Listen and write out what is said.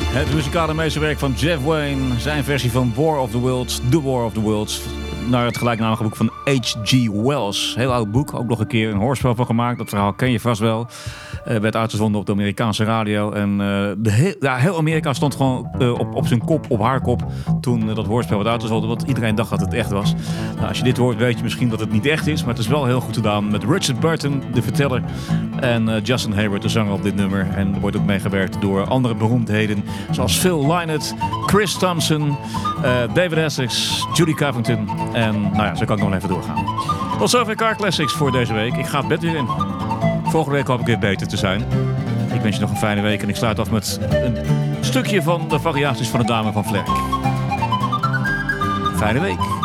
Het muzikale meesterwerk van Jeff Wayne. Zijn versie van War of the Worlds, The War of the Worlds. Naar het gelijknamige boek van H.G. Wells. Heel oud boek, ook nog een keer een hoorspel van gemaakt. Dat verhaal ken je vast wel. Werd uitgezonden op de Amerikaanse radio. En heel Amerika stond gewoon op zijn kop, op haar kop, toen dat hoorspel werd uitgezonden. Want iedereen dacht dat het echt was. Nou, als je dit hoort, weet je misschien dat het niet echt is. Maar het is wel heel goed gedaan met Richard Burton, de verteller. En Justin Hayward, de zanger op dit nummer. En er wordt ook meegewerkt door andere beroemdheden. Zoals Phil Lynott, Chris Thompson, David Essex, Judy Covington. En nou ja, zo kan ik nog even doorgaan. Tot zover Car Classics voor deze week. Ik ga het bed weer in. Volgende week hoop ik weer beter te zijn. Ik wens je nog een fijne week en ik sluit af met een stukje van de variaties van de Dame van Vlerk. Fijne week.